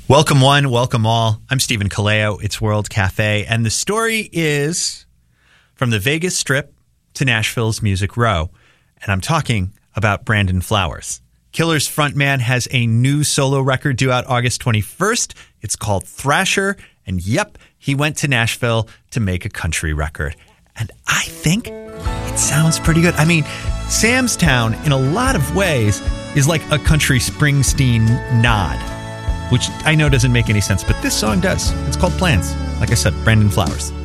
Welcome one, welcome all. I'm Stephen Kaleo. It's World Cafe. And the story is from the Vegas Strip to Nashville's Music Row. And I'm talking about Brandon Flowers. Killer's frontman has a new solo record due out August 21st. It's called Thrasher. And yep, he went to Nashville to make a country record. And I think it sounds pretty good. I mean, Sam's Town, in a lot of ways, is like a country Springsteen nod, which I know doesn't make any sense, but this song does. It's called Plans. Like I said, Brandon Flowers.